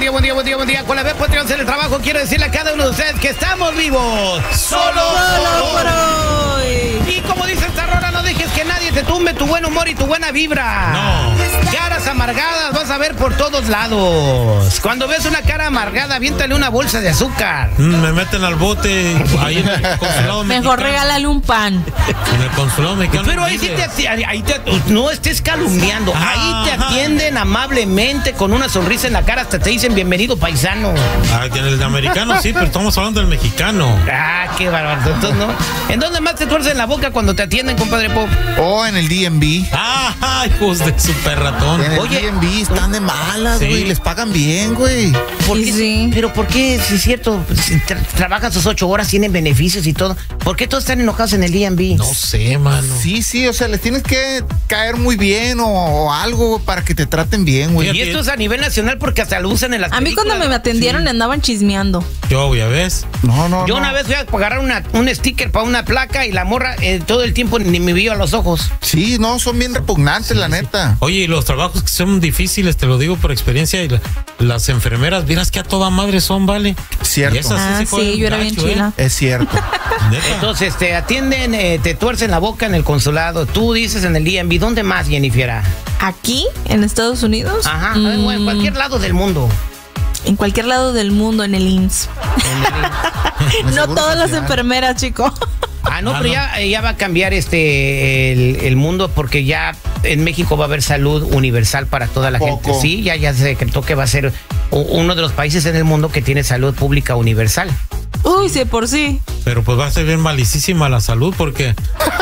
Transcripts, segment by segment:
buen día. Con la B Patreon en el trabajo, quiero decirle a cada uno de ustedes que estamos vivos. Solo por hoy. Y como dice esta rola, no dejes que nadie te tumbe tu buen humor y tu buena vibra. No. Caras amargadas vas a ver por todos lados. Cuando ves una cara amargada, aviéntale una bolsa de azúcar. Me meten al bote ahí en el consulado mexicano. Mejor regálale un pan. En el consulado mexicano. Pero ahí sí no estés calumniando. Ahí te atienden amablemente con una sonrisa en la cara, hasta te dicen bienvenido paisano. En el americano sí, pero estamos hablando del mexicano. Qué bárbaro. Entonces, ¿no? ¿En dónde más te tuercen la boca cuando te atienden, compadre Pop? En el DMV. Hijos de super ratón. En el DMV están de malas, güey. Les pagan bien, güey. ¿Por qué? Sí. Pero ¿por qué? Si es cierto, si trabajas sus 8 horas, tienen beneficios y todo. ¿Por qué todos están enojados en el DMV? No sé, mano. Sí, o sea, les tienes que caer muy bien o algo para que te traten bien, güey. Y esto es a nivel nacional porque hasta lo usan en las películas. A mí cuando me atendieron andaban chismeando. Yo, ya ves. Yo una vez fui a agarrar un sticker para una placa y la morra todo el tiempo ni me vio a los ojos. Sí, no, son bien repugnantes, la neta. Oye, y los trabajos que son difíciles, te lo digo por experiencia, y las enfermeras, vieras que a toda madre son, ¿vale? Cierto. Y esas sí, yo era bien chila. Es cierto. Entonces, te atienden, te tuercen la boca en el consulado. Tú dices en el DMV, ¿dónde más, Jennifer? ¿Aquí? ¿En Estados Unidos? Ajá, o en cualquier lado del mundo. En cualquier lado del mundo, en el IMSS. No todas las enfermeras, chico. Pero ya va a cambiar el mundo, porque ya en México va a haber salud universal para toda la gente. Sí, ya se decretó que va a ser uno de los países en el mundo que tiene salud pública universal. Uy, sí, por sí. Pero pues va a ser bien malicísima la salud, porque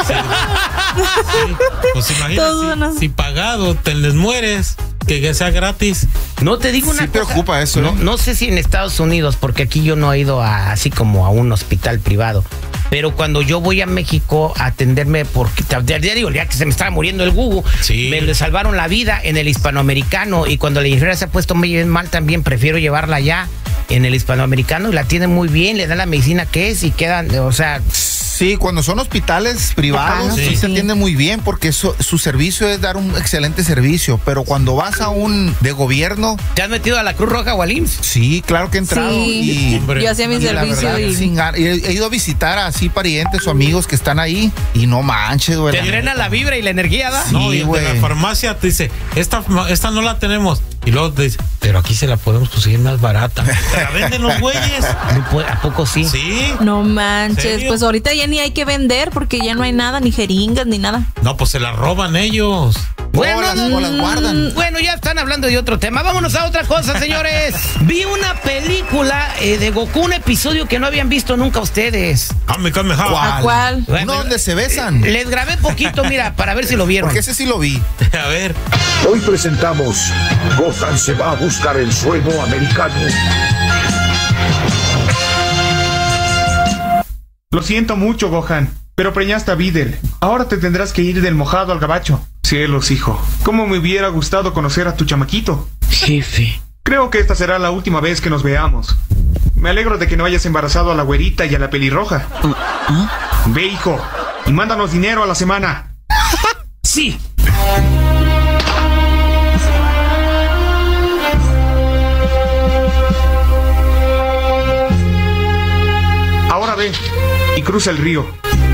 pues imagínate, si pagado te les mueres, que sea gratis. No te digo una cosa. Sí preocupa eso. No sé si en Estados Unidos, porque aquí yo no he ido así como a un hospital privado. Pero cuando yo voy a México a atenderme, porque ya que se me estaba muriendo el gugu, me le salvaron la vida en el hispanoamericano, y cuando la enfermera se ha puesto muy mal también, prefiero llevarla allá en el hispanoamericano, y la atienden muy bien, le dan la medicina que es y quedan, o sea... Sí, cuando son hospitales privados sí se atienden muy bien, porque su servicio es dar un excelente servicio, pero cuando vas a un de gobierno... ¿Te has metido a la Cruz Roja o al IMSS? Sí, claro que he entrado. Sí, yo hacía mi servicio. He ido a visitar así parientes o amigos que están ahí, y no manches, güey. Te drena la vibra y la energía, ¿da? No, y de la farmacia te dice, esta no la tenemos. Y luego te dice, pero aquí se la podemos conseguir más barata. ¿Te la venden los güeyes? ¿A poco sí? Sí. No manches, pues ahorita ya ni hay que vender, porque ya no hay nada, ni jeringas, ni nada. No, pues se la roban ellos. Bueno, o las guardan. Bueno, ya están hablando de otro tema. Vámonos a otra cosa, señores. Vi una película de Goku, un episodio que no habían visto nunca ustedes. ¿Cuál? Uno donde se besan. Les grabé poquito, mira, para ver si lo vieron. Porque ese sí lo vi. A ver. Hoy presentamos Gohan se va a buscar el sueño americano. Lo siento mucho, Gohan, pero preñaste a Videl. Ahora te tendrás que ir del mojado al gabacho. Cielos, hijo. ¿Cómo me hubiera gustado conocer a tu chamaquito? Jefe. Creo que esta será la última vez que nos veamos. Me alegro de que no hayas embarazado a la güerita y a la pelirroja. Ve, hijo, y mándanos dinero a la semana. Sí. Ahora ve y cruza el río.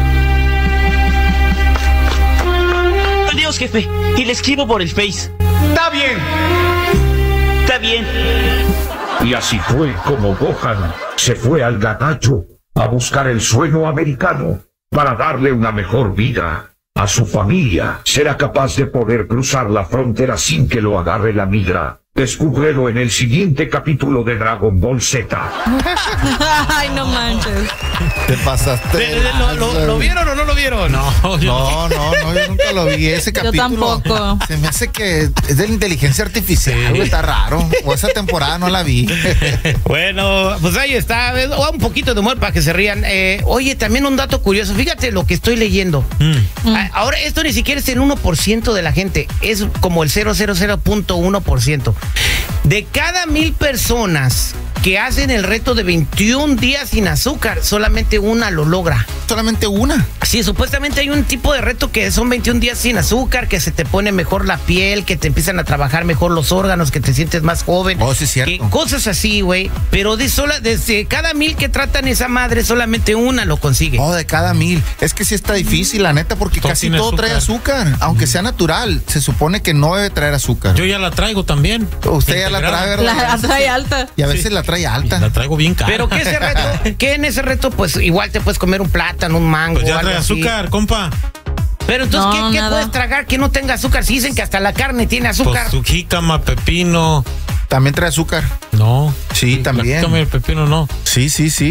Adiós, jefe. Y le escribo por el Face. ¡Está bien! Está bien. Y así fue como Gohan se fue al gabacho a buscar el sueño americano para darle una mejor vida a su familia. ¿Será capaz de poder cruzar la frontera sin que lo agarre la migra? Descúbrelo en el siguiente capítulo de Dragon Ball Z. Ay, no manches. Te pasaste. ¿Lo vieron o no lo vieron? No, yo nunca lo vi. Ese capítulo. Yo tampoco. Se me hace que es de la inteligencia artificial, güey, está raro. O esa temporada no la vi. Bueno, pues ahí está. Un poquito de humor para que se rían. Oye, también un dato curioso. Fíjate lo que estoy leyendo. Ahora, esto ni siquiera es el 1% de la gente. Es como el 0.00.1%. De cada 1000 personas que hacen el reto de 21 días sin azúcar. Solamente una lo logra. ¿Solamente una? Sí, supuestamente hay un tipo de reto que son 21 días sin azúcar, que se te pone mejor la piel, que te empiezan a trabajar mejor los órganos, que te sientes más joven. Oh, sí, es cierto. Cosas así, güey. Pero desde cada 1000 que tratan esa madre, solamente una lo consigue. Oh, de cada 1000. Es que sí está difícil, la neta, porque casi todo trae azúcar. Aunque sea natural, se supone que no debe traer azúcar. Yo ya la traigo también. Usted ya la trae, ¿verdad? La trae alta. Y a veces la trae alta. La traigo bien cara. Pero que en ese reto, pues igual te puedes comer un plátano, un mango. Pues ya algo trae azúcar, compa. Pero entonces, ¿qué puedes tragar que no tenga azúcar? Si dicen que hasta la carne tiene azúcar. Pues jícama, pepino. ¿También trae azúcar? No. Sí, también. La el pepino no. Sí.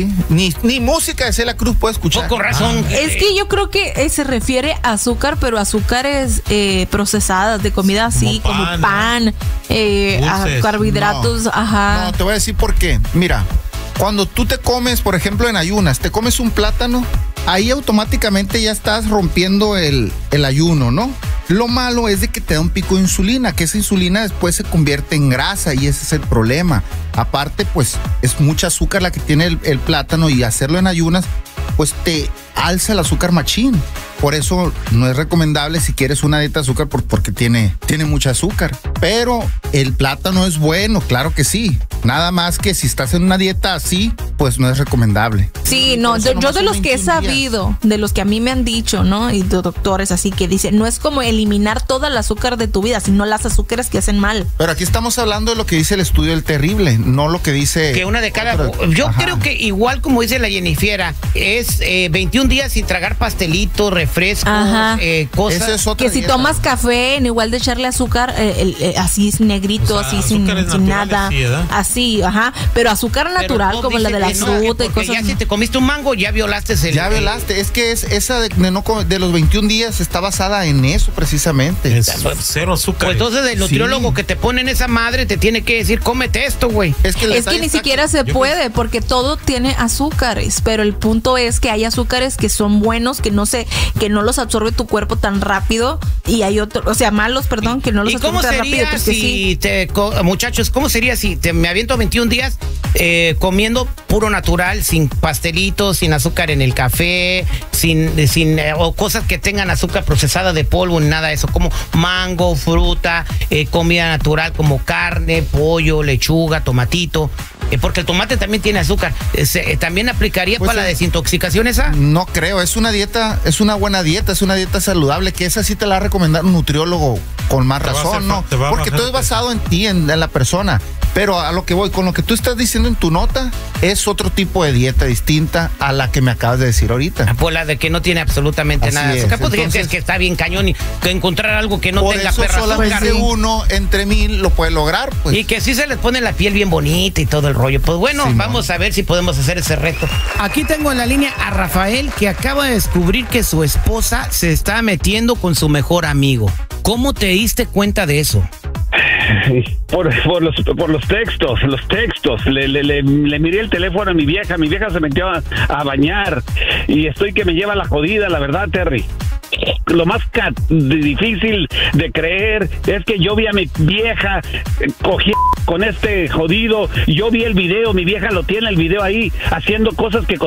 Ni música de Celia Cruz puede escuchar. Poco razón. Es que yo creo que se refiere a azúcar, pero azúcares procesadas, de comida así, como pan, carbohidratos, No, te voy a decir por qué. Mira, cuando tú te comes, por ejemplo, en ayunas, te comes un plátano, ahí automáticamente ya estás rompiendo el ayuno, ¿no? Lo malo es de que te da un pico de insulina, que esa insulina después se convierte en grasa y ese es el problema. Aparte, pues, es mucha azúcar la que tiene el plátano y hacerlo en ayunas, pues te alza el azúcar machín. Por eso no es recomendable si quieres una dieta de azúcar porque tiene mucha azúcar. Pero el plátano es bueno, claro que sí. Nada más que si estás en una dieta así, pues no es recomendable. Sí, no, yo de los que he sabido, de los que a mí me han dicho, ¿no? Y de doctores así que dicen, no es como eliminar toda el azúcar de tu vida, sino las azúcares que hacen mal. Pero aquí estamos hablando de lo que dice el estudio del terrible, no lo que dice... Que una de cada... Yo creo que igual como dice la Jennifiera, es 21 días sin tragar pastelitos, refrescos, cosas... Es otra que si dieta. tomas café, en igual de echarle azúcar, así es negrito, así sin nada. Sí, así, pero azúcar natural, como la de la fruta y cosas. Ya si te comiste un mango, ya violaste Ya violaste, es que esa de los 21 días está basada en eso precisamente. Es cero azúcar. Pues entonces el nutriólogo que te pone en esa madre te tiene que decir, cómete esto, güey. Es que ni siquiera se puede, porque todo tiene azúcares, pero el punto es que hay azúcares que son buenos, que no los absorbe tu cuerpo tan rápido, y hay otros, o sea, malos, perdón, que no los absorbe tan rápido. Muchachos, ¿cómo sería si me aviento 21 días comiendo puro natural, sin pastelitos, sin azúcar en el café, o cosas que tengan azúcar procesada de polvo ni nada de eso, como mango, fruta, comida natural como carne, pollo, lechuga, tomatito? Porque el tomate también tiene azúcar. ¿También aplicaría para la desintoxicación esa? No creo, es una dieta, es una buena dieta, es una dieta saludable, que esa sí te la va a recomendar un nutriólogo con más razón, ¿no? Porque todo es basado en ti, en la persona. Pero a lo que voy, con lo que tú estás diciendo en tu nota, es otro tipo de dieta distinta a la que me acabas de decir ahorita. Pues la de que no tiene absolutamente nada de azúcar. Pues entonces, es que está bien cañón y que encontrar algo que no tenga perra azúcar. Solamente uno entre 1000 lo puede lograr, pues. Y que sí se les pone la piel bien bonita y todo el rollo. Pues bueno, vamos a ver si podemos hacer ese reto. Aquí tengo en la línea a Rafael, que acaba de descubrir que su esposa se está metiendo con su mejor amigo. ¿Cómo te diste cuenta de eso? Por los textos. Le miré el teléfono a mi vieja se metió a bañar y estoy que me lleva la jodida, la verdad, Terry. Lo más difícil de creer es que yo vi a mi vieja cogiendo con este jodido, yo vi el video, mi vieja lo tiene el video ahí, haciendo cosas que